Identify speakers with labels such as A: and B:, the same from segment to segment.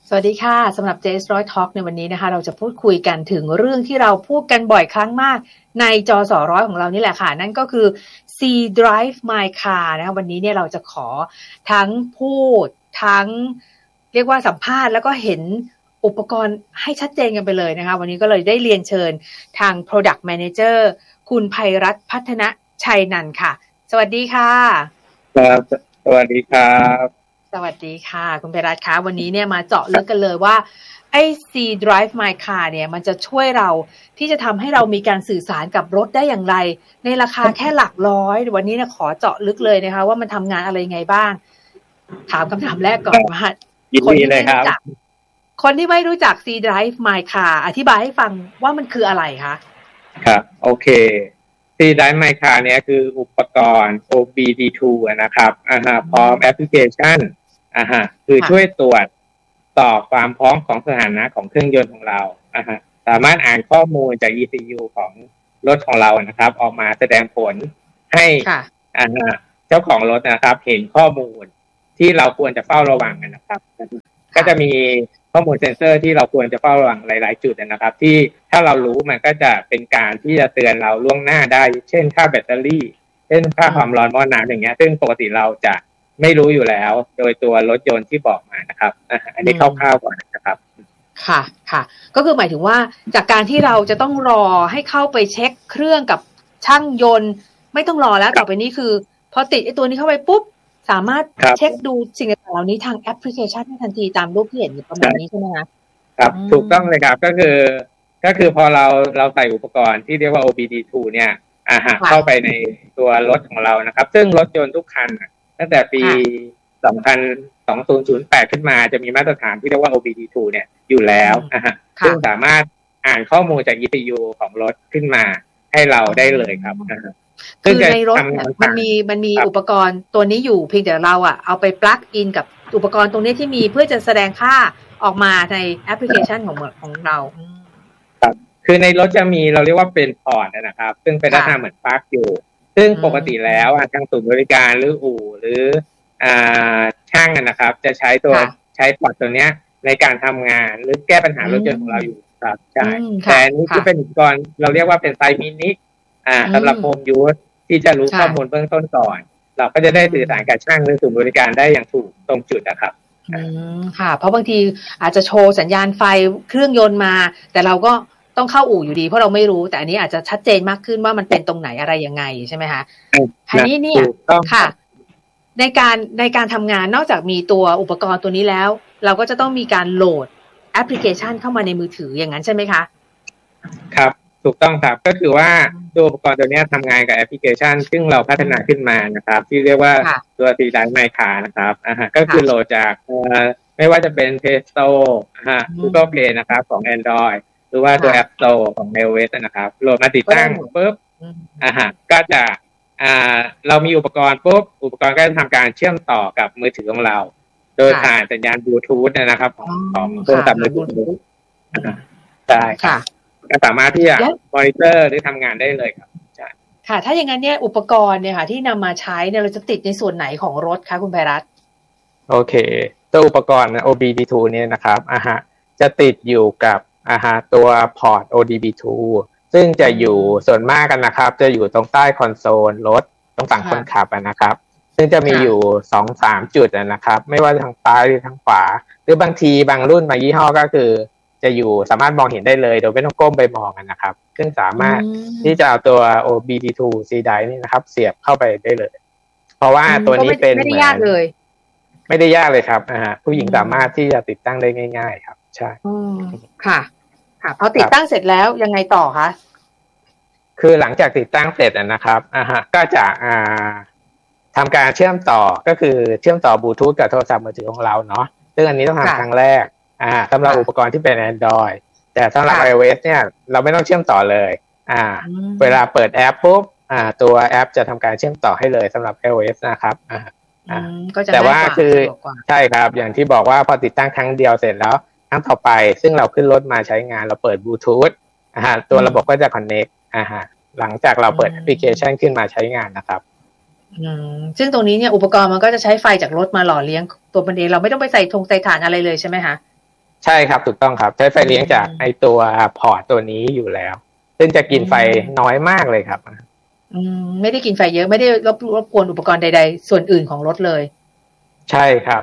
A: สวัสดีค่ะสำหรับ JS100 Talk ในวันนี้นะคะเราจะพูดคุยกันถึงเรื่องที่เราพูดกันบ่อยครั้งมากในจสร้อยของเรานี่แหละค่ะนั่นก็คือ C Drive My Car นะคะวันนี้เนี่ยเราจะขอทั้งพูดทั้งเรียกว่าสัมภาษณ์แล้วก็เห็นอุปกรณ์ให้ชัดเจนกันไปเลยนะคะวันนี้ก็เลยได้เรียนเชิญทาง Product Manager คุณไพรัตน์พัฒนชัยนันท์ค่ะสวัสดีค่ะ
B: ครับสวัสดีครับ
A: สวัสดีค่ะคุณไพรัตน์คะวันนี้เนี่ยมาเจาะลึกกันเลยว่าไอ้ C Drive My Car เนี่ยมันจะช่วยเราที่จะทำให้เรามีการสื่อสารกับรถได้อย่างไรในราคาแค่หลักร้อยวันนี้เนี่ยขอเจาะลึกเลยนะคะว่ามันทำงานอะไรไงบ้างถามคำถามแรกก่อนว่าคนที่ไม่รู้จัก C Drive My Car อธิบายให้ฟังว่ามันคืออะไรคะ
B: ครับโอเค C Drive My Car เนี่ยคืออุปกรณ์ OBD2 นะครับพร้อมแอปพลิเคชันคือช่วยตรวจต่อความพร้อมของสถานะของเครื่องยนต์ของเราสามารถอ่านข้อมูลจาก ECU ของรถของเรานะครับออกมาแสดงผลให้เจ้าของรถนะครับเห็นข้อมูลที่เราควรจะเฝ้าระวังนะครับก็จะมีข้อมูลเซ็นเซอร์ที่เราควรจะเฝ้าระวังหลายๆจุดนะครับที่ถ้าเรารู้มันก็จะเป็นการที่จะเตือนเราล่วงหน้าได้เช่นค่าแบตเตอรี่เช่นค่าความร้อนหม้อน้ำอย่างเงี้ยซึ่งปกติเราจะไม่รู้อยู่แล้วโดยตัวรถยนต์ที่บอกมานะครับอันนี้คร่าวๆก่อนนะครับ
A: ค่ะค่ะก็คือหมายถึงว่าจากการที่เราจะต้องรอให้เข้าไปเช็คเครื่องกับช่างยนต์ไม่ต้องรอแล้วต่อไปนี้คือพอติดไอ้ตัวนี้เข้าไปปุ๊บสามารถเช็คดูสิ่งต่างๆเหล่านี้ทางแอปพลิเคชันได้ทันทีตามรูปที่เห็นประมาณนี้ใช่ไหมคะ
B: ครับถูกต้องเลยครับก็คือพอเราใส่อุปกรณ์ที่เรียกว่า OBD2 เนี่ยเข้าไปในตัวรถของเรานะครับซึ่งรถยนต์ทุกคันตั้งแต่ปี2008ขึ้นมาจะมีมาตรฐานที่เรียกว่า OBD2 เนี่ยอยู่แล้วซึ่งสามารถอ่านข้อมูลจาก ECU ของรถขึ้นมาให้เราได้เลยครับ
A: คือในรถมันมีอุปกรณ์ตัวนี้อยู่เพียงแต่เราเอาไปปลั๊กอินกับอุปกรณ์ตรงนี้ที่มีเพื่อจะแสดงค่าออกมาในแอปพลิเคชันของเรา
B: ครับคือในรถจะมีเราเรียกว่าเป็นพอร์ตนะครับซึ่งเป็นลักษณะเหมือนปลั๊กอยู่ซึ่งปกติแล้วทางศูนย์บริการหรืออู่หรือช่างนะครับจะใช้พอร์ตตัวเนี้ยในการทำงานหรือแก้ปัญหารถยนต์ของเราอยู่ครับใช่แต่นี่ที่เป็นอุปกรณ์เราเรียกว่าเป็นไซส์มินิสำหรับโฮมยูสที่จะรู้ข้อมูลเบื้องต้นก่อนเราก็จะได้สื่อสารกับช่างหรือศูนย์บริการได้อย่างถูกตรงจุดนะครับ
A: ค่ะเพราะบางทีอาจจะโชว์สัญญาณไฟเครื่องยนต์มาแต่เราก็ต้องเข้าอู่อยู่ดีเพราะเราไม่รู้แต่อันนี้อาจจะชัดเจนมากขึ้นว่ามันเป็นตรงไหนอะไรยังไงใช่ไหมคะทีนี้เนี่ยค่ะในการทำงานนอกจากมีตัวอุปกรณ์ตัวนี้แล้วเราก็จะต้องมีการโหลดแอปพลิเคชันเข้ามาในมือถืออย่างนั้นใช่ไหมคะ
B: ครับถูกต้องครับก็คือว่าตัวอุปกรณ์ตัวนี้ทำงานกับแอปพลิเคชันซึ่งเราพัฒนาขึ้นมานะครับที่เรียกว่าตัว C Drive My Car นะครับก็คือโหลดจากไม่ว่าจะเป็น Play Store Google Play นะครับของ Android หรือว่าตัว App Store ของ iOS นะครับโหลดมาติดตั้งปุ๊บก็จะเรามีอุปกรณ์ปุ๊บอุปกรณ์ก็จะทำการเชื่อมต่อกับมือถือของเราโดยผ่านสัญญาณบลูทูธนะครับของโทรศัพท์มือถือใช่ค่ะก็สามารถที่จะมอนิเตอร์หรือทำงานได้เลยครับใช่
A: ค่ะถ้าอย่างนั้นเนี่ยอุปกรณ์เนี่ยค่ะที่นำมาใช้เนี่ยเราจะติดในส่วนไหนของรถคะคุณไพรัตน์
B: โอเคตัวอุปกรณ์ OBD2 เนี่ยนะครับจะติดอยู่กับตัวพอร์ต OBD2 ซึ่งจะอยู่ส่วนมากกันนะครับจะอยู่ตรงใต้คอนโซลรถตรงฝั่งคนขับนะครับซึ่งจะมีอยู่ 2-3 จุดนะครับไม่ว่าทางซ้ายหรือทางขวาหรือบางทีบางรุ่นบางยี่ห้อก็คือจะอยู่สามารถมองเห็นได้เลยโดยไม่ต้องก้มไปมองนะครับซึ่งสามารถที่จะเอาตัว OBD2 C Drive นี่นะครับเสียบเข้าไปได้เลยเพราะว่าตัวนี้เป็น
A: ไม่ได้ยากเลย
B: ไม่ได้ยากเลยครับผู้หญิงสามารถที่จะติดตั้งได้ง่ายๆครับใช่
A: ค่ะค่ะพอติดตั้งเสร็จแล้วยังไงต่อคะ
B: คือหลังจากติดตั้งเสร็จนะครับก็จะทำการเชื่อมต่อก็คือเชื่อมต่อบลูทูธกับโทรศัพท์มือถือของเราเนาะซึ่งอันนี้ต้องทำครั้งแรกสำหรับอุปกรณ์ที่เป็น Android แต่สำหรับ iOS เนี่ยเราไม่ต้องเชื่อมต่อเลยเวลาเปิดแอปปุ๊บตัวแอปจะทำการเชื่อมต่อให้เลยสำหรับ iOS นะครับแต่ว่าคือใช่ครับอย่างที่บอกว่าพอติดตั้งครั้งเดียวเสร็จแล้วครั้งต่อไปซึ่งเราขึ้นรถมาใช้งานเราเปิดบลูทูธตัวระบบก็จะ connect หลังจากเราเปิดแอปพลิเคชันขึ้นมาใช้งานนะครับ
A: ซึ่งตรงนี้เนี่ยอุปกรณ์มันก็จะใช้ไฟจากรถมาหล่อเลี้ยงตัวมันเองเราไม่ต้องไปใส่ถ่านอะไรเลยใช่ไหมคะ
B: ใช่ครับถูกต้องครับใช้ไฟเลี้ยงจากไอตัวพอร์ตตัวนี้อยู่แล้วซึ่งจะกินไฟน้อยมากเลยครับ
A: ไม่ได้กินไฟเยอะไม่ได้รบกวนอุปกรณ์ใดๆส่วนอื่นของรถเลย
B: ใช่ครับ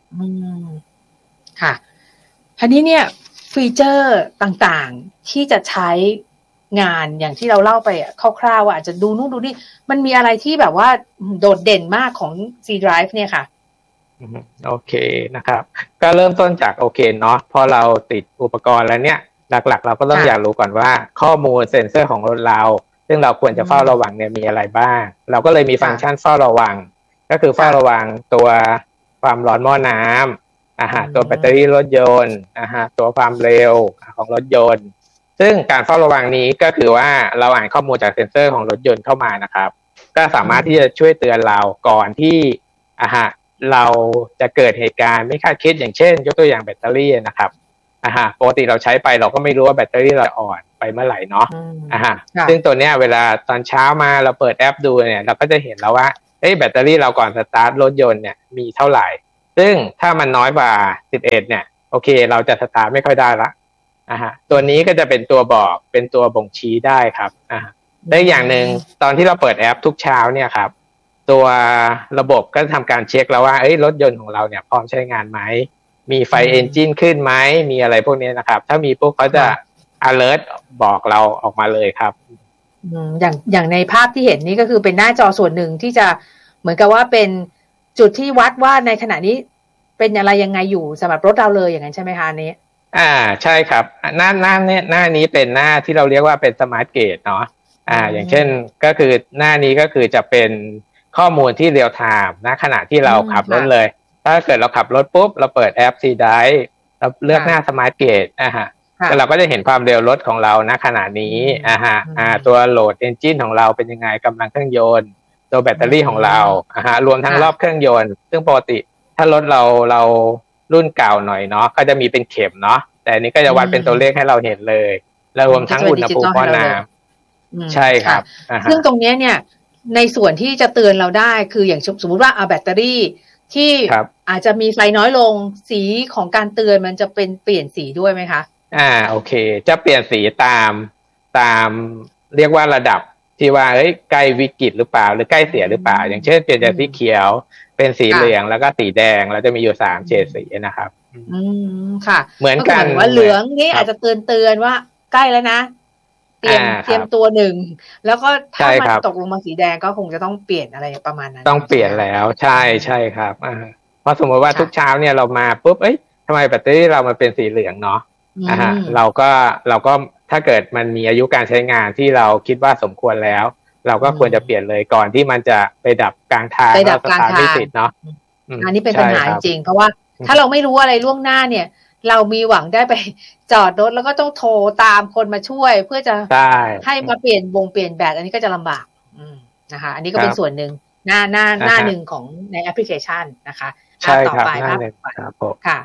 A: ค่ะทีนี้เนี่ยฟีเจอร์ต่างๆที่จะใช้งานอย่างที่เราเล่าไปคร่าวๆว่าอาจจะดูนู่นดูนี่มันมีอะไรที่แบบว่าโดดเด่นมากของ C Drive เนี่ยค่ะ
B: โอเคนะครับก็เริ่มต้นจากโอเคเนาะพอเราติดอุปกรณ์แล้วเนี่ยหลักๆเราก็ต้องอยากรู้ก่อนว่าข้อมูลเซ็นเซอร์ของรถเราซึ่งเราควรจะเฝ้าระวังเนี่ยมีอะไรบ้างเราก็เลยมีฟังก์ชันเฝ้าระวังก็คือเฝ้าระวังตัวความร้อนหม้อน้ำตัวแบตเตอรี่รถยนต์ตัวความเร็วของรถยนต์ซึ่งการเฝ้าระวังนี้ก็คือว่าเราอ่านข้อมูลจากเซ็นเซอร์ของรถยนต์เข้ามานะครับก็สามารถที่จะช่วยเตือนเราก่อนที่เราจะเกิดเหตุการณ์ไม่คาดคิดอย่างเช่นยกตัวอย่างแบตเตอรี่นะครับปกติเราใช้ไปเราก็ไม่รู้ว่าแบตเตอรี่เราอ่อนไปเมื่อไหร่เนาะซึ่งตัวเนี้ยเวลาตอนเช้ามาเราเปิดแอปดูเนี่ยเราก็จะเห็นแล้วว่าแบตเตอรี่เราก่อนสตาร์ทรถยนต์เนี่ยมีเท่าไหร่ซึ่งถ้ามันน้อยกว่า11เนี่ยโอเคเราจะสตาร์ทไม่ค่อยได้ละตัวนี้ก็จะเป็นตัวบอกเป็นตัวบ่งชี้ได้ครับได้อย่างหนึ่งตอนที่เราเปิดแอปทุกเช้าเนี่ยครับตัวระบบก็ทำการเช็คแล้วว่ารถยนต์ของเราเนี่ยพร้อมใช้งานไหมมีไฟเอนจินขึ้นไหมมีอะไรพวกนี้นะครับถ้ามีปุ๊บเขาจะ alert บอกเราออกมาเลยครับ
A: อย่างในภาพที่เห็นนี้ก็คือเป็นหน้าจอส่วนหนึ่งที่จะเหมือนกับว่าเป็นจุดที่วัดว่าในขณะนี้เป็นอะไรยังไงอยู่สำหรับรถเราเลยอย่างนั้นใช่ไหมคะนี้
B: ใช่ครับหน้านี้เป็นหน้าที่เราเรียกว่าเป็นสมาร์ทเกจเนาะอย่างเช่นก็คือหน้านี้ก็คือจะเป็นข้อมูลที่เรียลไทม์ณขณะที่เราขับรถเลยถ้าเกิดเราขับรถปุ๊บเราเปิดแอป C Drive เราเลือกหน้าสมาร์ทเกจแล้วเราก็จะเห็นความเร็วรถของเราณขณะนี้ตัวโหลดเอนจินของเราเป็นยังไงกำลังเครื่องยนต์ตัวแบตเตอรี่ของเรารวมทั้งรอบเครื่องยนต์ซึ่งปกติถ้ารถเรารุ่นเก่าหน่อยเนาะก็จะมีเป็นเข็มเนาะแต่อันนี้ก็จะวัดเป็นตัวเลขให้เราเห็นเลยแล้วรวมทั้งอุณหภูมิหม้อน้ำใช่ครับ
A: ซึ่งตรงนี้เนี่ยในส่วนที่จะเตือนเราได้คืออย่างสมมติว่าแบตเตอรี่ที่อาจจะมีไฟน้อยลงสีของการเตือนมันจะเป็นเปลี่ยนสีด้วยไหมคะ
B: โอเคจะเปลี่ยนสีตามเรียกว่าระดับที่ว่าใกล้วิกฤตหรือเปล่าหรือใกล้เสียหรือเปล่าอย่างเช่นเปลี่ยนจากสีเขียวเป็นสีเหลืองแล้วก็สีแดงเราจะมีอยู่3เฉดสีนะครับ
A: ค่ะ
B: เหมือนกัน
A: ว่าเหลืองนี่อาจจะเตือนว่าใกล้แล้วนะเตรียมตัวหนึ่งแล้วก็ถ้ามันตกลงมาสีแดงก็คงจะต้องเปลี่ยนอะไรประมาณนั้น
B: ต้องเปลี่ยนแล้วใช่ครับเพราะสมมติว่าทุกเช้าเนี่ยเรามาปุ๊บทำไมแบตเตอรี่เรามาเป็นสีเหลืองเนาะเราก็ถ้าเกิดมันมีอายุการใช้งานที่เราคิดว่าสมควรแล้วเราก็ควรจะเปลี่ยนเลยก่อนที่มันจะไปดับกลางทาง
A: ไปดับกลางทางไม่
B: ติดเนาะ
A: อันนี้เป็นปัญหาจริงเพราะว่าถ้าเราไม่รู้อะไรล่วงหน้าเนี่ยเรามีหวังได้ไปจอดรถแล้วก็ต้องโทรตามคนมาช่วยเพื่อจะให้มาเปลี่ยนแบตอันนี้ก็จะลำบากนะคะอันนี้ก็เป็นส่วนหนึ่งหน้าหนึ่งของในแอปพลิเคชันนะคะ
B: ต่อไปครับ
A: ค่ะ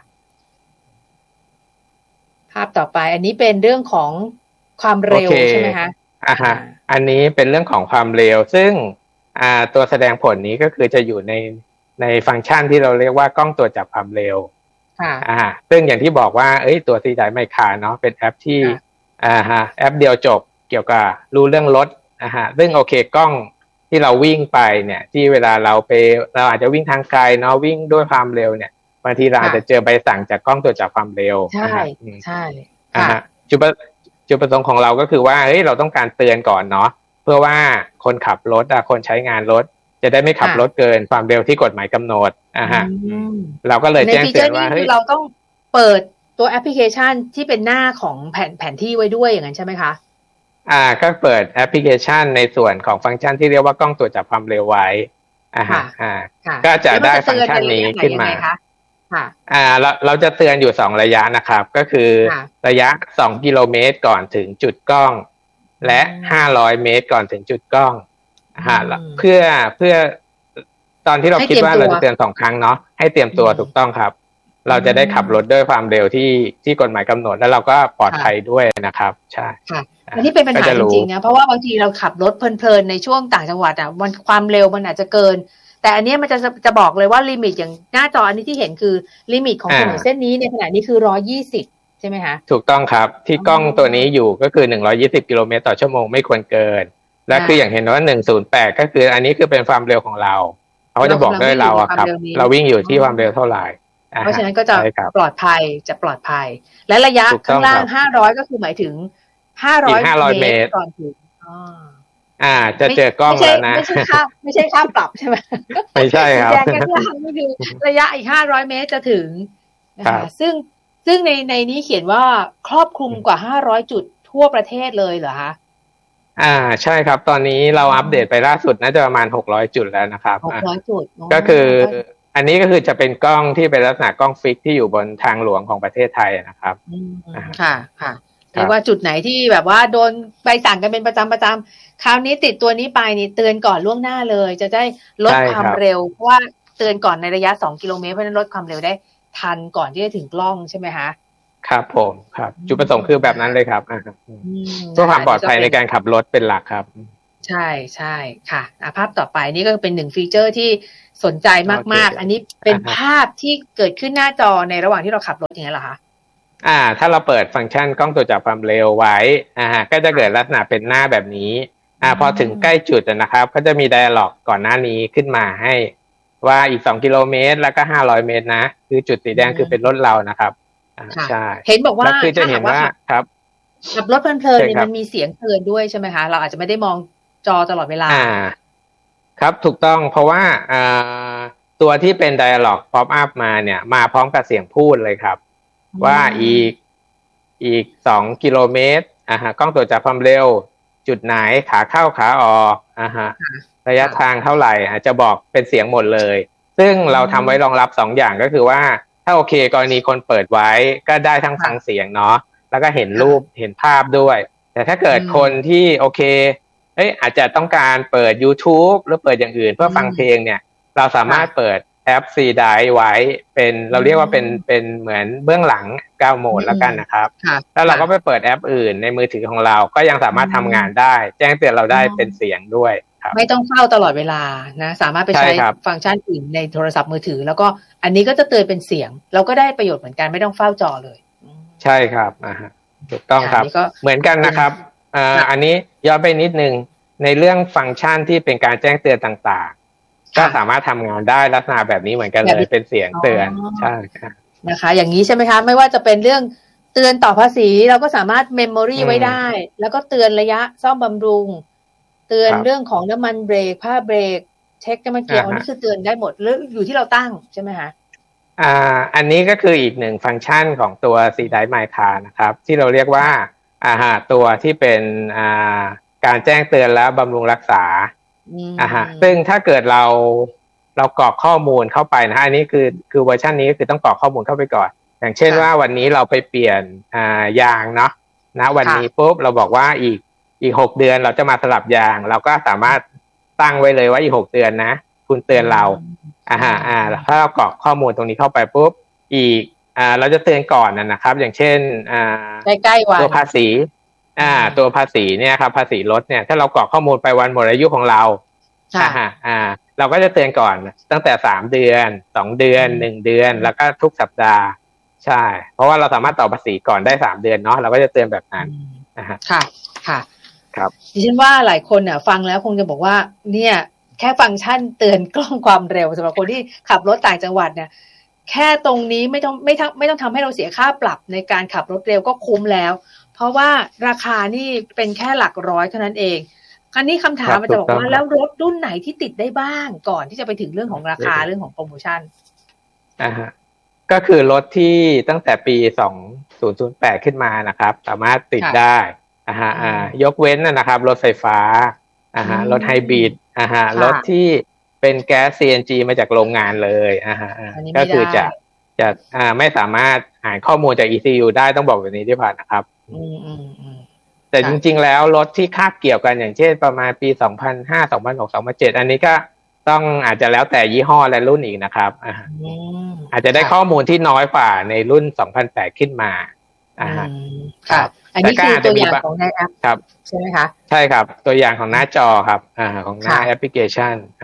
A: ภาพต่อไปอันนี้เป็นเรื่องของความเร็วใช่ไหมคะ
B: อันนี้เป็นเรื่องของความเร็วซึ่งตัวแสดงผลนี้ก็คือจะอยู่ในฟังก์ชันที่เราเรียกว่ากล้องตรวจจับความเร็วซึ่งอย่างที่บอกว่าตัว C Drive My Car เนาะเป็นแอปที่แอปเดียวจบเกี่ยวกับรู้เรื่องรถซึ่งโอเคกล้องที่เราวิ่งไปเนี่ยที่เวลาเราอาจจะวิ่งทางไกลเนาะวิ่งด้วยความเร็วเนี่ยบางทีเราอาจจะเจอใบสั่งจากกล้องตรวจจับความเร็ว
A: ใช่
B: จุดประสงค์ของเราก็คือว่าเราต้องการเตือนก่อนเนาะเพื่อว่าคนขับรถคนใช้งานรถจะได้ไม่ขับรถเกินความเร็วที่กฎหมายกำหนดเราก็เลยแจ้งเตือนว่า
A: เราต้องเปิดตัวแอปพลิเคชันที่เป็นหน้าของแผนที่ไว้ด้วยอย่างนั้นใช่ไหมคะ
B: ก็เปิดแอปพลิเคชันในส่วนของฟังก์ชันที่เรียกว่ากล้องตรวจจับความเร็วไว้ก็จะได้ฟังก์ชันนี้ขึ้นมาเราจะเตือนอยู่2ระยะนะครับก็คือระยะ2กิโลเมตรก่อนถึงจุดกล้องและ500เมตรก่อนถึงจุดกล้องเพื่อตอนที่เราคิดว่าเราจะเตือน2ครั้งเนาะให้เตรียมตัวถูกต้องครับเราจะได้ขับรถด้วยความเร็วที่กฎหมายกำหนดแล้วเราก็ปลอดภัยด้วยนะครับใช่
A: อันนี้เป็นปัญหาจริงๆนะเพราะว่าบางทีเราขับรถเพลินๆในช่วงต่างจังหวัดมันความเร็วมันอาจจะเกินแต่อันนี้มันจะบอกเลยว่าลิมิตอย่างหน้าจออันนี้ที่เห็นคือลิมิตของถนนเส้นนี้ในขณะนี้คือ120ใช่ไหมคะ
B: ถูกต้องครับที่กล้องตัวนี้อยู่ก็คือ120กิโลเมตรต่อชั่วโมงไม่ควรเกินและคืออย่างเห็นว่า108ก็คืออันนี้คือเป็นความเร็วของเราเขาก็จะบอกด้วยเราอะครับเราวิ่งอยู่ที่ความเร็วเท่าไหร่
A: เพราะฉะนั้นก็จะปลอดภัยและระยะข้างล่าง500ก็คือหมายถึง500เมตรก่อนถึง
B: จะเจอกล้องแล้วนะ
A: ไม่ใช่ค่าปรับใช่ไหม
B: ไม่ใช่ครับ
A: แจกกันล่างก็คือระยะอีก500เมตรจะถึงนะคะซึ่งในนี้เขียนว่าครอบคลุมกว่า500จุดทั่วประเทศเลยเหรอคะ
B: ใช่ครับตอนนี้เราอัปเดตไปล่าสุดน่าจะประมาณ600จุดแล้วนะครับ
A: 600จุด
B: ก็คืออันนี้ก็คือจะเป็นกล้องที่เป็นลักษณะกล้องฟิกที่อยู่บนทางหลวงของประเทศไทยนะครับ
A: ค่ะเรียกว่าจุดไหนที่แบบว่าโดนใบสั่งกันเป็นประจำคราวนี้ติดตัวนี้ไปนี่เตือนก่อนล่วงหน้าเลยจะได้ลดความเร็วเพราะว่าเตือนก่อนในระยะ2กิโลเมตรเพราะนั้นลดความเร็วได้ทันก่อนที่จะถึงกล้องใช่ไหมคะ
B: ครับผมครับจุดประสงค์คือแบบนั้นเลยครับเพื่อความปลอดภัยในการขับรถเป็นหลักครับ
A: ใช่ค่ะภาพต่อไปนี่ก็เป็น1ฟีเจอร์ที่สนใจมากๆอันนี้เป็นภาพที่เกิดขึ้นหน้าจอในระหว่างที่เราขับรถอย่างนี้เหรอคะ
B: ถ้าเราเปิดฟังก์ชันกล้องตรวจจับความเร็วไว้ก็จะเกิดลักษณะเป็นหน้าแบบนี้พอถึงใกล้จุดนะครับก็จะมี dialog ก่อนหน้านี้ขึ้นมาให้ว่าอีก2กิโลเมตรแล้วก็500เมตรนะคือจุดสีแดงคือเป็นรถเรานะครับใช่
A: เห็นบอกว่า
B: คือจะเห็นว่าครับ
A: ขับรถเพลินๆเนี่ยมันมีเสียงเตือนด้วยใช่ไหมคะเราอาจจะไม่ได้มองจอตลอดเวลา
B: ครับถูกต้องเพราะว่าตัวที่เป็น dialog pop up มาเนี่ยมาพร้อมกับเสียงพูดเลยครับว่าอีก2กิโลเมตรกล้องตรวจจับความเร็วจุดไหนขาเข้าขาออกระยะทางเท่าไหร่จะบอกเป็นเสียงหมดเลยซึ่งเราทำไว้รองรับ2อย่างก็คือว่าถ้าโอเคกรณีคนเปิดไว้ก็ได้ทั้งฟังเสียงเนาะแล้วก็เห็นรูปเห็นภาพด้วยแต่ถ้าเกิดคนที่โอเคอาจจะต้องการเปิด YouTube หรือเปิดอย่างอื่นเพื่อฟังเพลงเนี่ยเราสามารถเปิดแอป C-Drive ไว้เป็นเราเรียกว่าเป็นเหมือนเบื้องหลัง9โหมดแล้วกันนะครับแล้วเราก็ไปเปิดแอปอื่นในมือถือของเราก็ยังสามารถทำงานได้แจ้งเตือนเราได้เป็นเสียงด้วยครับ
A: ไม่ต้องเฝ้าตลอดเวลานะสามารถไปใช้ฟังก์ชันอื่นในโทรศัพท์มือถือแล้วก็อันนี้ก็จะเตือนเป็นเสียงเราก็ได้ประโยชน์เหมือนกันไม่ต้องเฝ้าจอเลย
B: ใช่ครับถูกต้องครับเหมือนกันนะครับอันนี้ย้อนไปนิดนึงในเรื่องฟังก์ชันที่เป็นการแจ้งเตือนต่างๆก็สามารถทำงานได้ลักษณะแบบนี้เหมือนกันเลยเป็นเสียงเตือนใช่ครับ
A: นะคะอย่างนี้ใช่ไหมคะไม่ว่าจะเป็นเรื่องเตือนต่อภาษีเราก็สามารถเมมโมรีไว้ได้แล้วก็เตือนระยะซ่อมบำรุงเตือนเรื่องของน้ำมันเบรกผ้าเบรกเช็คน้ำมันเกียร์นี่คือเตือนได้หมดหรืออยู่ที่เราตั้งใช่ไหมคะ
B: อันนี้ก็คืออีกหนึ่งฟังก์ชันของตัว C-Drive My Car นะครับที่เราเรียกว่าตัวที่เป็นการแจ้งเตือนและบำรุงรักษาซึ่งถ้าเกิดเรากรอกข้อมูลเข้าไปนะอันนี้คือเวอร์ชันนี้ก็คือต้องกรอกข้อมูลเข้าไปก่อนอย่างเช่นว่าวันนี้เราไปเปลี่ยนยางเนาะนะวันนี้ปุ๊บเราบอกว่าอีก6เดือนเราจะมาสลับยางเราก็สามารถตั้งไว้เลยว่าอีก6เดือนนะคุณเตือนเราถ้าเรากรอกข้อมูลตรงนี้เข้าไปปุ๊บอีกเราจะเตือนก่อนนะครับอย่างเช่น
A: ใกล้ๆวัน
B: ตัวภาษีตัวภาษีเนี่ยครับภาษีรถเนี่ยถ้าเรากรอกข้อมูลไปวันหมดอายุของเราเราก็จะเตือนก่อนตั้งแต่3เดือน2เดือน1เดือนแล้วก็ทุกสัปดาห์ใช่เพราะว่าเราสามารถต่อภาษีก่อนได้3เดือนเนาะเราก็จะเตือนแบบนั้น
A: ค่ะ
B: ครับ
A: ดิฉันว่าหลายคนเนี่ยฟังแล้วคงจะบอกว่าเนี่ยแค่ฟังก์ชันเตือนกล้องความเร็วสำหรับคนที่ขับรถต่างจังหวัดเนี่ยแค่ตรงนี้ไม่ต้องทำให้เราเสียค่าปรับในการขับรถเร็วก็คุ้มแล้วเพราะว่าราคานี่เป็นแค่หลักร้อยเท่านั้นเองคราวนี้คำถามมันจะบอกว่าแล้วรถรุ่นไหนที่ติดได้บ้างก่อนที่จะไปถึงเรื่องของราคาเรื่องของโปรโมชั่น
B: ก็คือรถที่ตั้งแต่ปี2008ขึ้นมานะครับสามารถติดได้ยกเว้นนะครับรถไฟฟ้ารถไฮบริดรถที่เป็นแก๊ส CNG มาจากโรงงานเลยก็คือจะไม่สามารถอ่านข้อมูลจาก ECU ได้ต้องบอกแบบนี้ที่ผ่านนะครับแต่จริงๆแล้วรถที่คาบเกี่ยวกันอย่างเช่นประมาณปี2005 2006 2007อันนี้ก็ต้องอาจจะแล้วแต่ยี่ห้อและรุ่นอีกนะครับอาจจะได้ข้อมูลที่น้อยกว่าในรุ่น2008ขึ้นมา
A: ครับอันนี้คือตัวอย่างของในแอปใช่ไหมคะ
B: ใช่ครับตัวอย่างของหน้าจอครับของหน้าแอปพลิเคชัน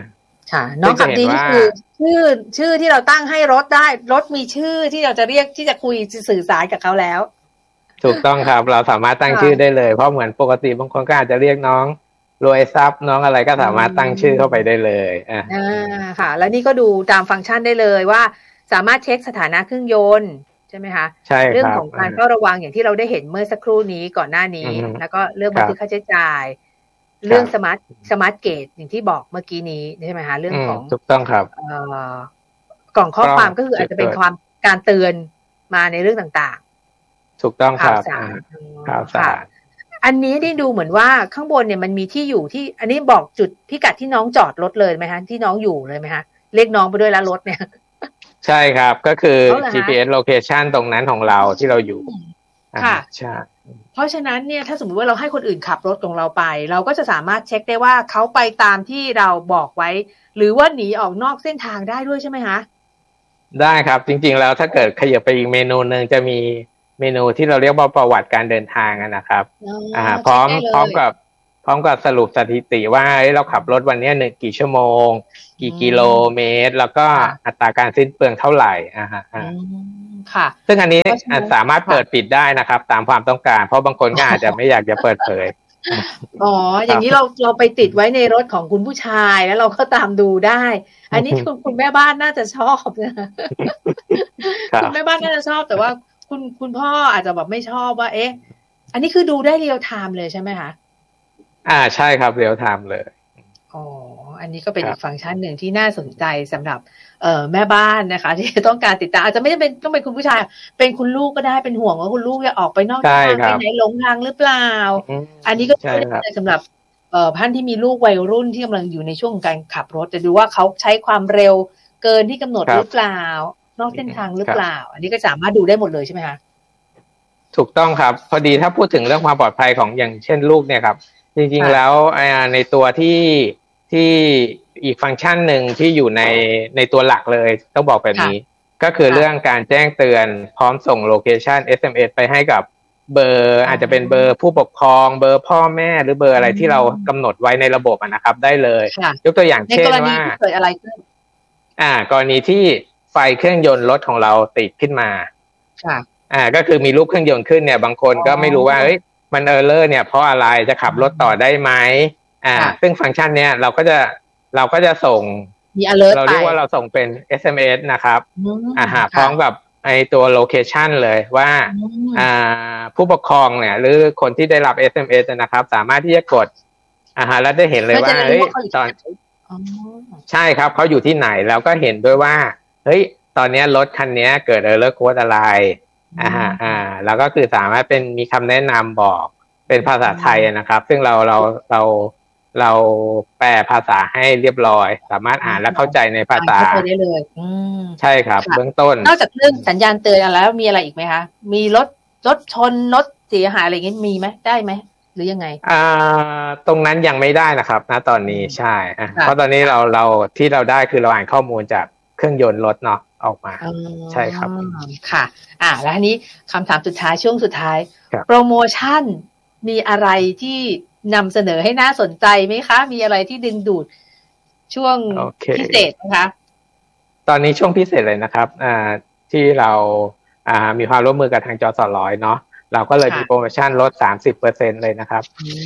A: ค่ะน้องขับดีนี่คือชื่อที่เราตั้งให้รถได้รถมีชื่อที่เราจะเรียกที่จะคุยสื่อสารกับเขาแล้ว
B: ถูกต้องครับเราสามารถตั้งชื่อได้เลยเพราะเหมือนปกติบางคนก็อาจจะเรียกน้องรวยทรัพย์น้องอะไรก็สามารถตั้งชื่อเข้าไปได้เลย
A: ค่ะแล้วนี่ก็ดูตามฟังก์ชันได้เลยว่าสามารถเช็คสถานะเครื่องยนต์ใช่ไหมคะ
B: ใช่ครับ
A: เรื่องของการเฝ้าระวังอย่างที่เราได้เห็นเมื่อสักครู่นี้ก่อนหน้านี้แล้วก็เรื่องบันทึกค่าใช้จ่ายเรื่องสมาร์ทเกจอย่างที่บอกเมื่อกี้นี้ใช่ไหมคะเรื่องของ
B: ถูกต้องครับ
A: กล่องข้อความก็คืออาจจะเป็นความการเตือนมาในเรื่องต่าง
B: ๆถูกต้องครับข่าวสาร
A: อันนี้ได้ดูเหมือนว่าข้างบนเนี่ยมันมีที่อยู่ที่อันนี้บอกจุดพิกัดที่น้องจอดรถเลยไหมคะที่น้องอยู่เลยไหมคะเรียกน้องไปด้วยแล้วรถเนี่ย
B: ใช่ครับก็คือ GPS location ตรงนั้นของเราที่เราอยู่
A: ค่ะใช่เพราะฉะนั้นเนี่ยถ้าสมมติว่าเราให้คนอื่นขับรถของเราไปเราก็จะสามารถเช็คได้ว่าเขาไปตามที่เราบอกไว้หรือว่าหนีออกนอกเส้นทางได้ด้วยใช่ไหมคะ
B: ได้ครับจริงๆแล้วถ้าเกิดขยับไปอีกเมนูนึงจะมีเมนูที่เราเรียกว่าประวัติการเดินทางนะครับพร้อมกับสรุปสถิติว่าเราขับรถวันนี้กี่ชั่วโมงกี่กิโลเมตรแล้วก็อัตราการสิ้นเปลืองเท่าไหร่
A: ค่ะ
B: ซึ่งอันนี้สามารถเปิดปิดได้นะครับตามความต้องการเพราะบางคนก็อาจจะไม่อยากจะเปิดเผย
A: อย่างนี้เราไปติดไว้ในรถของคุณผู้ชายแล้วเราก็ตามดูได้อันนี้คุณแม่บ้านน่าจะชอบนะคุณแม่บ้านน่าจะชอบแต่ว่าคุณพ่ออาจจะแบบไม่ชอบว่าอันนี้คือดูได้เรียลไทม์เลยใช่ไหมคะ
B: ใช่ครับเรียลไทม์เลย
A: อันนี้ก็เป็นอีกฟังก์ชันหนึ่งที่น่าสนใจสำหรับแม่บ้านนะคะที่ต้องการติดตามอาจจะไม่ได้เป็นต้องเป็นคุณผู้ชายเป็นคุณลูกก็ได้เป็นห่วงว่าคุณลูกจะออกไปนอกทางไปไหนหลงทางหรือเปล่าอันนี้ก็เป็นสำหรับท่านที่มีลูกวัยรุ่นที่กำลังอยู่ในช่วงการขับรถจะดูว่าเขาใช้ความเร็วเกินที่กำหนดหรือเปล่านอกเส้นทางหรือเปล่าอันนี้ก็สามารถดูได้หมดเลยใช่ไหมคะ
B: ถูกต้องครับพอดีถ้าพูดถึงเรื่องความปลอดภัยของอย่างเช่นลูกเนี่ยครับจริงๆแล้วในตัวที่อีกฟังก์ชันหนึ่งที่อยู่ในตัวหลักเลยต้องบอกแบบนี้ก็คือเรื่องการแจ้งเตือนพร้อมส่งโลเคชัน SMS ไปให้กับเบอร์อาจจะเป็นเบอร์ผู้ปกครองเบอร์พ่อแม่หรือเบอร์อะไรที่เรากำหนดไว้ในระบบนะครับได้เลยยกตัวอย่างเช่นว่า
A: เกิดอะไรขึ้น
B: กรณีที่ไฟเครื่องยนต์รถของเราติดขึ้นมาก็คือมีรูปเครื่องยนต์ขึ้นเนี่ยบางคนก็ไม่รู้ว่ามันเออร์เลอร์เนี่ยเพราะอะไรจะขับรถต่อได้ไหมซึ่งฟังก์ชันเนี้ยเราก็จะส่ง
A: มี alert
B: เราเรียกว่าเราส่งเป็น SMS นะครับพร้อมกับไอตัวโลเคชันเลยว่าผู้ปกครองเนี่ยหรือคนที่ได้รับ SMS นะครับสามารถที่จะกดแล้วได้เห็นเลยว่าตอนใช่ครับเขาอยู่ที่ไหนแล้วก็เห็นด้วยว่าตอนนี้รถคันนี้เกิดerror codeอะไรแล้วก็คือสามารถเป็นมีคำแนะนำบอกเป็นภาษาไทยนะครับซึ่งเราแปลภาษาให้เรียบร้อยสามารถอ่านและเข้าใจในภาษา
A: ได้เลย
B: ใช่ครับเบื้องต้น
A: นอกจากเรื่องสัญญาณเตือนแล้วมีอะไรอีกไหมคะมีรถชนรถเสียหายอะไรอย่างงี้มีไหมได้ไหมหรือยังไง
B: ตรงนั้นยังไม่ได้นะครับณตอนนี้ใช่เพราะตอนนี้เราที่เราได้คือเราอ่านข้อมูลจากเครื่องยนต์รถเนาะออกมาใช่ครับ
A: ค่ะแล้วทีนี้คำถามสุดท้ายช่วงสุดท้ายโปรโมชั่นมีอะไรที่นำเสนอให้น่าสนใจไหมคะมีอะไรที่ดึงดูดช่วงพิเศษนะคะ
B: ตอนนี้ช่วงพิเศษเลยนะครับที่เรามีความร่วมมือกับทางจสร้อยเนาะเราก็เลยมีโปรโมชั่นลด 30% เลยนะครับ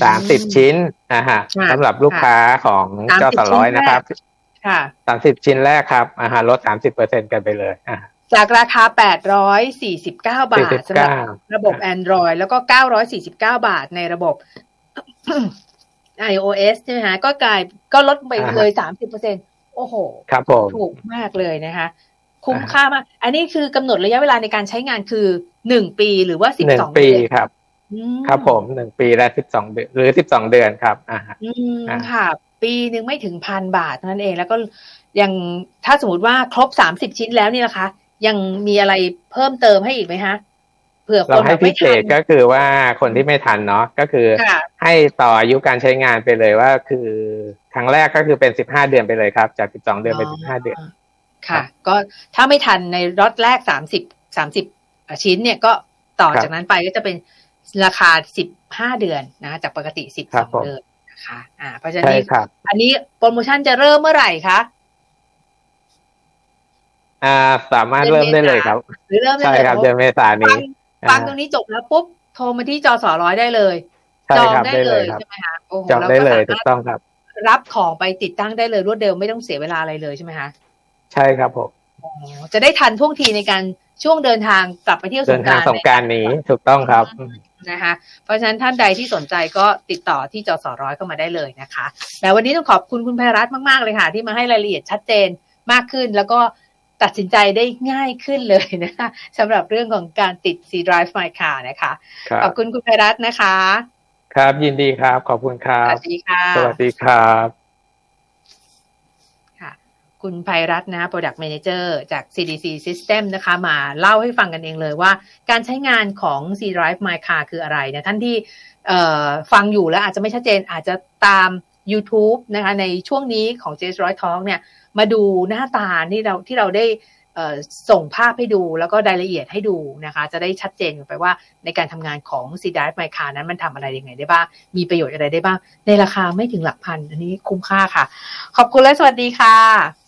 B: 30ชิ้นสำหรับลูกค้าของจสร้อยนะครับ
A: ค่ะ
B: 30ชิ้นแรกครับลด 30% กันไปเลย
A: จากราคา849 บาทสำหรับระบบ Android แล้วก็949 บาทในระบบ iOS ใช่ไหมคะก็ลดไปเลย 30% โอ้โห
B: ครับผม
A: ถูกมากเลยนะคะคุ้มค่ามากอันนี้คือกำหนดระยะเวลาในการใช้งานคือ1ปีหรือว่า12 เดือน
B: 1ปีครับครับผม1ปีและ12เดือนหรือ12เดือนครับ
A: ค่ะปีนึงไม่ถึง 1,000 บาทนั่นเองแล้วก็ยังถ้าสมมติว่าครบ30ชิ้นแล้วนี่นะคะยังมีอะไรเพิ่มเติมให้อีกไหมคะเผื่อคน
B: ให้พิเศษก็คือว่าคนที่ไม่ทันเนาะก็คือให้ต่ออายุการใช้งานไปเลยว่าคือครั้งแรกก็คือเป็น15เดือนไปเลยครับจาก12เดือนเป็น15เดือน
A: ค่ะก็ถ้าไม่ทันในล็อตแรก30ชิ้นเนี่ยก็ต่อจากนั้นไปก็จะเป็นราคา15เดือนนะจากปกติ12เดือนนะคะเพราะฉะนั้นอันนี้โปรโมชั่นจะเริ่มเมื่อไหร่คะ
B: สามารถเริ่มได้เลยครับ
A: หรือเริ่มได้เลย
B: ใช่ครับเดือนเมษายนนี้
A: ฟังตรงนี้จบแล้วปุ๊บโทรมาที่จส.100ได้เลยจองได้เลยใช่ไหมคะโอ้โห
B: จองได้เลยถูกต้องครับ
A: รับของไปติดตั้งได้เลยรวดเร็วไม่ต้องเสียเวลาอะไรเลยใช่ไหมคะ
B: ใช่ครับผม
A: จะได้ทันท่วงทีในการช่วงเดินทางกลับไปเที่ยวสงกรานต์
B: นี้ถูกต้องครับ
A: นะคะเพราะฉะนั้นท่านใดที่สนใจก็ติดต่อที่จส.100เข้ามาได้เลยนะคะแล้ววันนี้ต้องขอบคุณคุณไพรัตน์มากๆเลยค่ะที่มาให้รายละเอียดชัดเจนมากขึ้นแล้วก็ตัดสินใจได้ง่ายขึ้นเลยนะคะสำหรับเรื่องของการติด C Drive My Car นะคะขอบคุณคุณไพรัตน์นะคะ
B: ครับยินดีครับขอบคุณครับ
A: สวัสดีค่ะ
B: สวัสดีครับ
A: ค่ะคุณไพรัตน์นะ Product Manager จาก CDC System นะคะมาเล่าให้ฟังกันเองเลยว่าการใช้งานของ C Drive My Car คืออะไรนะท่านที่ฟังอยู่แล้วอาจจะไม่ชัดเจนอาจจะตาม YouTube นะคะในช่วงนี้ของ J100 Talk เนี่ยมาดูหน้าตาที่เราได้ส่งภาพให้ดูแล้วก็รายละเอียดให้ดูนะคะจะได้ชัดเจนกันไปว่าในการทำงานของ C Drive My Car นั้นมันทำอะไรยังไงได้บ้างมีประโยชน์อะไรได้บ้างในราคาไม่ถึงหลักพันอันนี้คุ้มค่าค่ะขอบคุณและสวัสดีค่ะ